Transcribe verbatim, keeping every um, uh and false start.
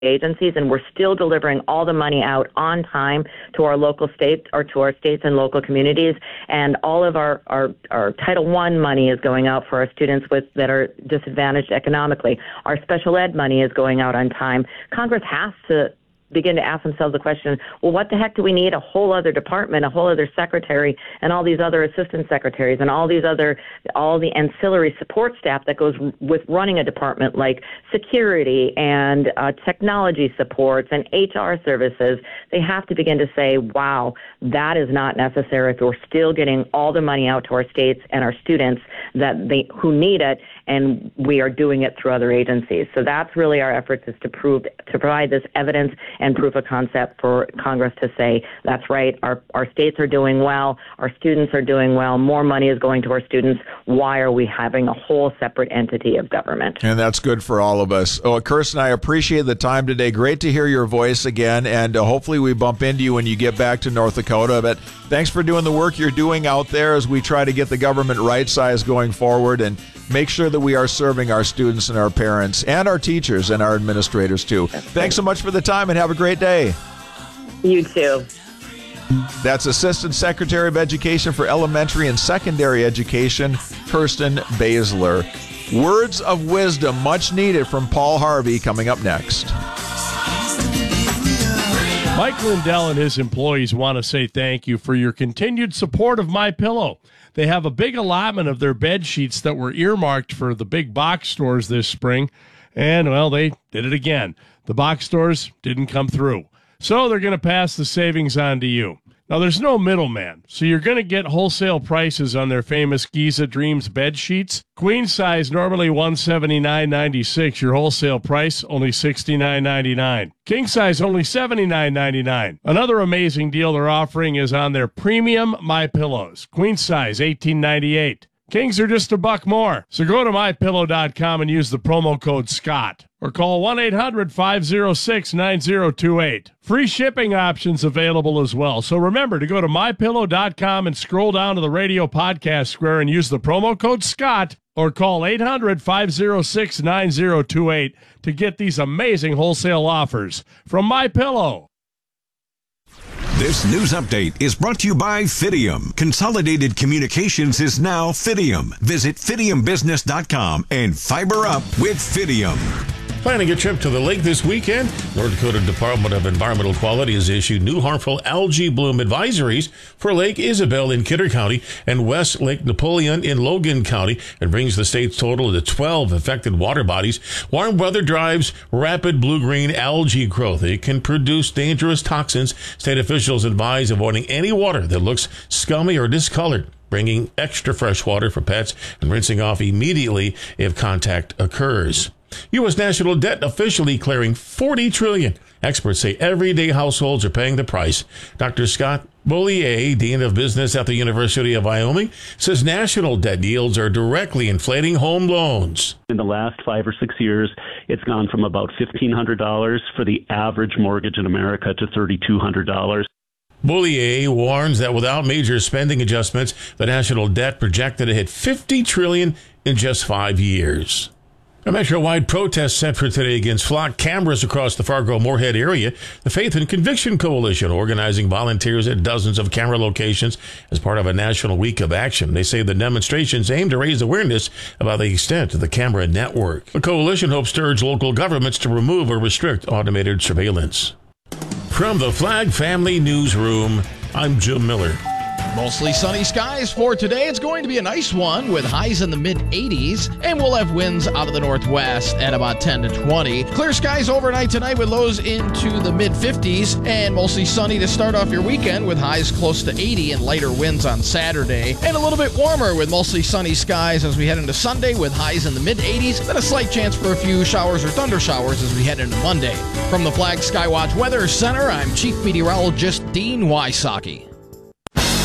agencies, and we're still delivering all the money out on time to our local states or to our states and local communities. And all of our, our, our Title One money is going out for our students with that are disadvantaged economically. Our special ed money is going out on time. Congress has to begin to ask themselves the question, well, what the heck do we need a whole other department, a whole other secretary, and all these other assistant secretaries, and all these other, all the ancillary support staff that goes with running a department like security and uh, technology supports and H R services. They have to begin to say, wow, that is not necessary if we're still getting all the money out to our states and our students that they who need it, and we are doing it through other agencies. So that's really our efforts, is to prove, to provide this evidence and proof of concept for Congress to say, that's right, our, our states are doing well, our students are doing well, more money is going to our students. Why are we having a whole separate entity of government? And that's good for all of us. Oh, Kirsten, I appreciate the time today. Great to hear your voice again, and uh, hopefully we bump into you when you get back to North Dakota. But thanks for doing the work you're doing out there as we try to get the government right-sized going forward and make sure that we are serving our students and our parents and our teachers and our administrators too. Thanks so much for the time, and have a great day. You too. That's Assistant Secretary of Education for Elementary and Secondary Education, Kirsten Baszler. Words of wisdom, much needed, from Paul Harvey, coming up next. Mike Lindell and his employees want to say thank you for your continued support of MyPillow. They have a big allotment of their bed sheets that were earmarked for the big box stores this spring, and, well, they did it again. The box stores didn't come through, so they're going to pass the savings on to you. Now, there's no middleman, so you're going to get wholesale prices on their famous Giza Dreams bed sheets. Queen size, normally one hundred seventy-nine dollars and ninety-six cents. Your wholesale price, only sixty-nine dollars and ninety-nine cents. King size, only seventy-nine dollars and ninety-nine cents. Another amazing deal they're offering is on their premium MyPillows. Queen size, eighteen dollars and ninety-eight cents. Kings are just a buck more. So go to my pillow dot com and use the promo code SCOTT. Or call one eight hundred five oh six nine oh two eight. Free shipping options available as well. So remember to go to my pillow dot com and scroll down to the radio podcast square and use the promo code SCOTT, or call eight hundred five oh six nine oh two eight to get these amazing wholesale offers from MyPillow. This news update is brought to you by Fidium. Consolidated Communications is now Fidium. Visit fidium business dot com and fiber up with Fidium. Planning a trip to the lake this weekend? North Dakota Department of Environmental Quality has issued new harmful algae bloom advisories for Lake Isabel in Kidder County and West Lake Napoleon in Logan County. It brings the state's total to twelve affected water bodies. Warm weather drives rapid blue-green algae growth. It can produce dangerous toxins. State officials advise avoiding any water that looks scummy or discolored, bringing extra fresh water for pets, and rinsing off immediately if contact occurs. U S national debt officially clearing forty trillion dollars. Experts say everyday households are paying the price. Doctor Scott Bollier, Dean of Business at the University of Wyoming, says national debt yields are directly inflating home loans. In the last five or six years, it's gone from about fifteen hundred dollars for the average mortgage in America to three thousand two hundred dollars. Bollier warns that without major spending adjustments, the national debt projected to hit fifty trillion dollars in just five years. A Metro-wide protest set for today against flock cameras across the Fargo-Moorhead area. The Faith and Conviction Coalition organizing volunteers at dozens of camera locations as part of a national week of action. They say the demonstrations aim to raise awareness about the extent of the camera network. The coalition hopes to urge local governments to remove or restrict automated surveillance. From the Flag Family Newsroom, I'm Jim Miller. Mostly sunny skies for today. It's going to be a nice one with highs in the mid eighties, and we'll have winds out of the northwest at about ten to twenty. Clear skies overnight tonight with lows into the mid fifties, and mostly sunny to start off your weekend with highs close to eighty and lighter winds on Saturday. And a little bit warmer with mostly sunny skies as we head into Sunday with highs in the mid eighties, then a slight chance for a few showers or thunder showers as we head into Monday. From the Flag Skywatch Weather Center, I'm Chief Meteorologist Dean Wysocki.